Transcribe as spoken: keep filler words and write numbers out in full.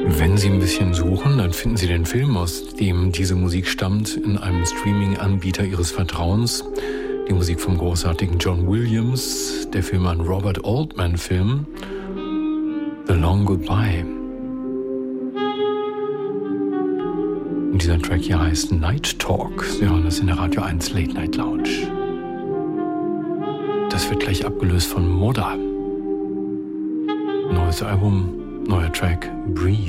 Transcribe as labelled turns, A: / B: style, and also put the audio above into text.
A: Wenn Sie ein bisschen suchen, dann finden Sie den Film, aus dem diese Musik stammt, in einem Streaming-Anbieter Ihres Vertrauens. Die Musik vom großartigen John Williams, der Film ein Robert Altman-Film, The Long Goodbye. Und dieser Track hier heißt Night Talk. Sie hören das in der Radio eins Late Night Lounge. Das wird gleich abgelöst von Moda. Neues Album, neuer Track, Breathe.